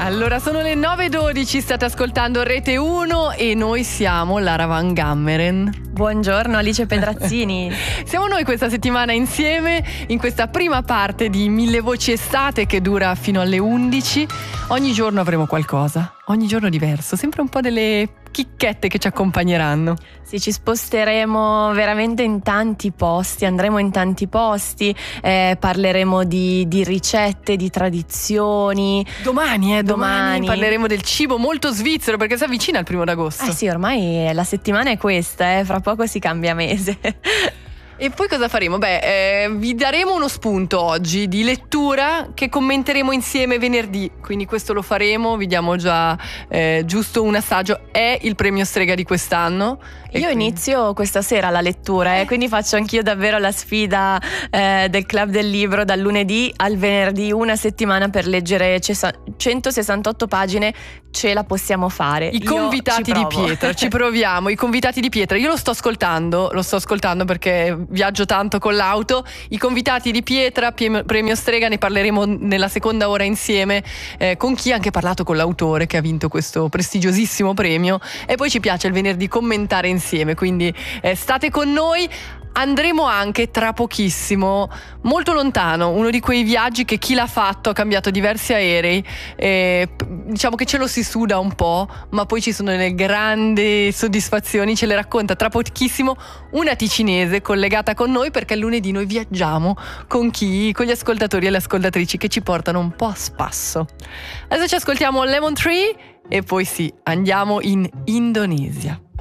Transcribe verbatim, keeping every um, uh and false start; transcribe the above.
Allora sono le nove e dodici, state ascoltando Rete uno e noi siamo Lara Van Gammeren. Buongiorno Alice Pedrazzini. Siamo noi questa settimana insieme in questa prima parte di Mille Voci Estate che dura fino alle undici. Ogni giorno avremo qualcosa, ogni giorno diverso, sempre un po' delle chicchette che ci accompagneranno. Sì, ci sposteremo veramente in tanti posti, andremo in tanti posti, eh, parleremo di, di ricette, di tradizioni. Domani, eh, domani, Domani. parleremo del cibo molto svizzero perché si avvicina il primo d'agosto. Eh sì, ormai la settimana è questa, eh, fra poco si cambia mese. E poi cosa faremo? Beh, eh, vi daremo uno spunto oggi di lettura che commenteremo insieme venerdì, quindi questo lo faremo, vi diamo già eh, giusto un assaggio, è il premio Strega di quest'anno. E Io quindi... inizio questa sera la lettura, eh, quindi faccio anch'io davvero la sfida eh, del Club del Libro dal lunedì al venerdì, una settimana per leggere centosessantotto pagine, ce la possiamo fare. I Io convitati ci di provo. pietra, ci proviamo, i convitati di pietra, io lo sto ascoltando, lo sto ascoltando perché viaggio tanto con l'auto, i convitati di pietra, premio Strega, ne parleremo nella seconda ora insieme eh, con chi ha anche parlato con l'autore che ha vinto questo prestigiosissimo premio e poi ci piace il venerdì commentare insieme, quindi eh, state con noi. Andremo anche tra pochissimo, molto lontano, uno di quei viaggi che chi l'ha fatto ha cambiato diversi aerei, e diciamo che ce lo si suda un po', ma poi ci sono delle grandi soddisfazioni, ce le racconta tra pochissimo una ticinese collegata con noi perché lunedì noi viaggiamo con chi? Con gli ascoltatori e le ascoltatrici che ci portano un po' a spasso. Adesso ci ascoltiamo Lemon Tree e poi sì, andiamo in Indonesia.